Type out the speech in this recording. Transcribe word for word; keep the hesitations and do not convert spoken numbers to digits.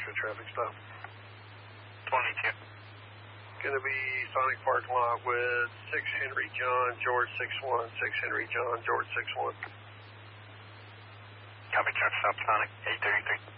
to a traffic stop. twenty-two. Going to be Sonic parking lot with six Henry John, George six one, six Henry John, George six one. Copy, truck stop, Sonic, eight thirty-three.